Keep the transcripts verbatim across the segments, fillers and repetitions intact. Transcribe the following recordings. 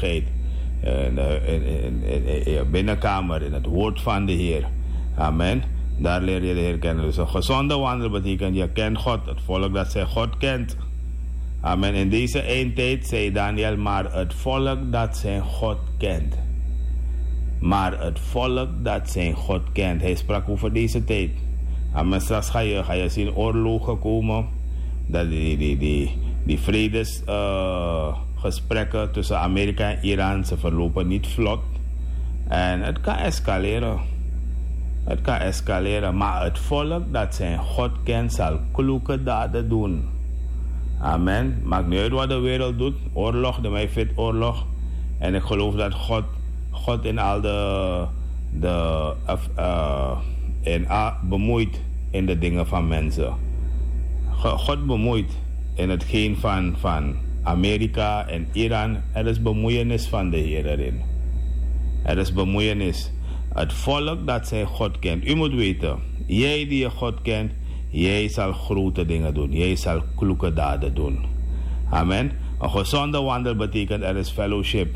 vrijmoedigheid. In de, in, in, in, in je binnenkamer, in het woord van de Heer. Amen. Daar leer je de Heer kennen. Dus een gezonde wandel betekent je kent God, het volk dat zij God kent. Amen. In deze eindtijd zei Daniel, maar het volk dat zijn God kent. Maar het volk dat zijn God kent. Hij sprak over deze tijd. Amen. Straks ga je, ga je zien oorlogen komen. Dat die, die, die, die vredesgesprekken uh, tussen Amerika en Iran, ze verlopen niet vlot. En het kan escaleren. Het kan escaleren. Maar het volk dat zijn God kent zal kloeke daden doen. Amen. Maakt niet uit wat de wereld doet. Oorlog, de mij vindt oorlog. En ik geloof dat God, God in al de, de uh, uh, in, uh, bemoeit in de dingen van mensen. God bemoeit in hetgeen van, van Amerika en Iran. Er is bemoeienis van de Heer erin. Er is bemoeienis. Het volk dat zijn God kent. U moet weten, jij die je God kent, jij zal grote dingen doen. Jij zal kloeke daden doen. Amen. Een gezonde wandel betekent er is fellowship.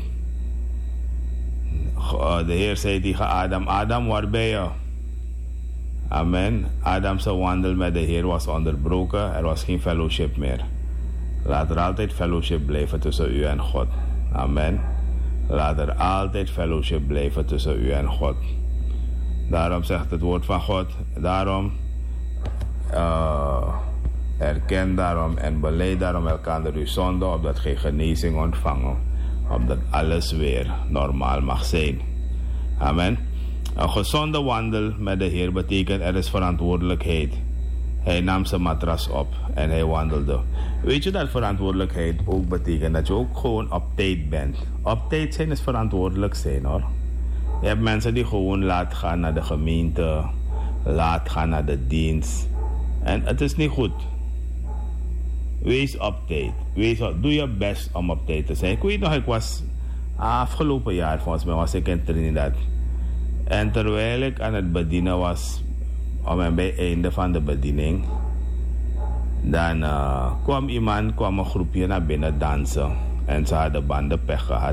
De Heer zei tegen Adam, Adam, waar ben je? Amen. Adam's wandel met de Heer was onderbroken. Er was geen fellowship meer. Laat er altijd fellowship blijven tussen u en God. Amen. Laat er altijd fellowship blijven tussen u en God. Daarom zegt het woord van God. Daarom uh, erken daarom en beleid daarom elkaar uw zonde, opdat gij genezing ontvangen. Opdat alles weer normaal mag zijn. Amen. Een gezonde wandel met de Heer betekent er is verantwoordelijkheid. Hij nam zijn matras op en hij wandelde. Weet je dat verantwoordelijkheid ook betekent dat je ook gewoon op tijd bent. Op tijd zijn is verantwoordelijk zijn hoor. Je hebt mensen die gewoon laat gaan naar de gemeente, laat gaan naar de dienst. En het is niet goed. Wees op tijd. Wees op, doe je best om op tijd te zijn. Ik weet nog, ik was afgelopen jaar volgens mij was ik in Trinidad. En terwijl ik aan het bedienen was, om en bij het einde van de bediening, dan uh, kwam iemand, kwam een groepje naar binnen dansen. En ze hadden banden pech gehad.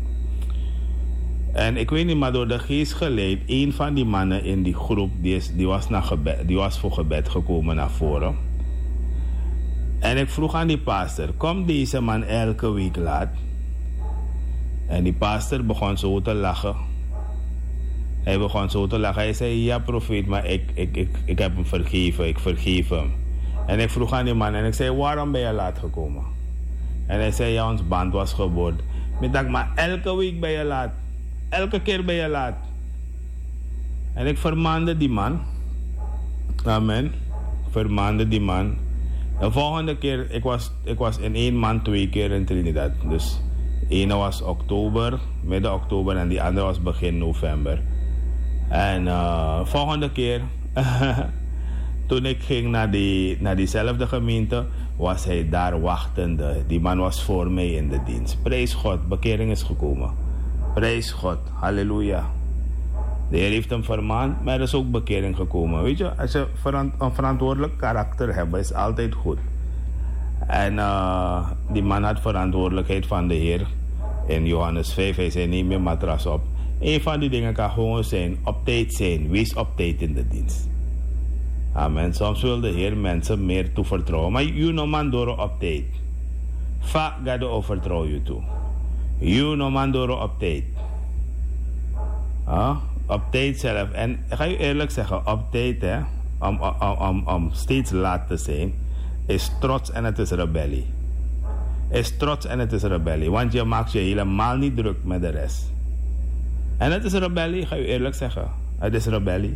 En ik weet niet, maar door de geest geleid, een van die mannen in die groep, die, is, die, was, naar gebed, die was voor gebed gekomen naar voren. En ik vroeg aan die pastor, komt deze man elke week laat? En die pastor begon zo te lachen. Hij begon zo te lachen. Hij zei, ja profeet, maar ik, ik, ik, ik heb hem vergeven. Ik vergeef hem. En ik vroeg aan die man en ik zei, waarom ben je laat gekomen? En hij zei, ja, ons band was geboord. Ik dacht, maar elke week ben je laat. Elke keer ben je laat. En ik vermaande die man. Amen. Ik vermaande die man. De volgende keer, ik was, ik was in één maand twee keer in Trinidad. Dus de ene was oktober, midden oktober en die andere was begin november. En uh, volgende keer, toen ik ging naar, die, naar diezelfde gemeente, was hij daar wachtende. Die man was voor mij in de dienst. Prijs God, bekering is gekomen. Prijs God, halleluja. De Heer heeft hem vermaand, maar er is ook bekering gekomen. Weet je, als je verant- een verantwoordelijk karakter hebt, is altijd goed. En uh, die man had verantwoordelijkheid van de Heer. In Johannes vijf, hij zei, neem je matras op. Een van die dingen kan gewoon zijn, op tijd zijn. Wees op tijd in de dienst. Amen. Soms wil de Heer mensen meer toevertrouwen. Maar you no man door op tijd. Va gaat de vertrouw je toe. You no man door op tijd. Ah, op tijd zelf. En ik ga je eerlijk zeggen, op tijd, hè, om, om, om, om steeds laat te zijn, is trots en het is rebellie. Is trots en het is rebellie. Want je maakt je helemaal niet druk met de rest. En het is rebellie, ga je eerlijk zeggen. Het is rebellie.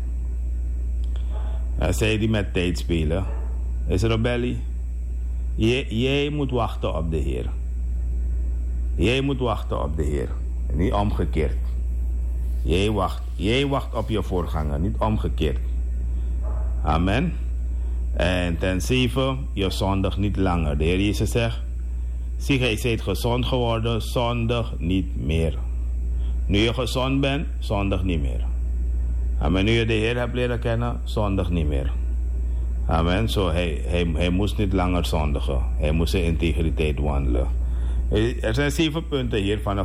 Uh, zij die met tijd spelen, is rebellie. Jij, jij moet wachten op de Heer. Jij moet wachten op de Heer. Niet omgekeerd. Jij wacht, jij wacht op je voorganger, niet omgekeerd. Amen. En ten zeven, je zondigt niet langer. De Heer Jezus zegt, zie, gij zijt gezond geworden, zondig niet meer. Nu je gezond bent, zondig niet meer. Amen. Nu je de Heer hebt leren kennen, zondig niet meer. Amen. Zo, hij, hij, hij moest niet langer zondigen. Hij moest in integriteit wandelen. Er zijn zeven punten hier van een